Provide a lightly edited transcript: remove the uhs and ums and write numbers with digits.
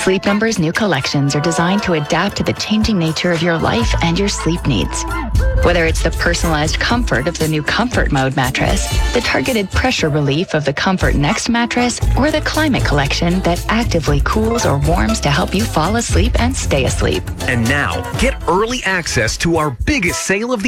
Sleep Number's new collections are designed to adapt to the changing nature of your life and your sleep needs. Whether it's the personalized comfort of the new Comfort Mode mattress, the targeted pressure relief of the Comfort Next mattress, or the Climate Collection that actively cools or warms to help you fall asleep and stay asleep. And now, get early access to our biggest sale of the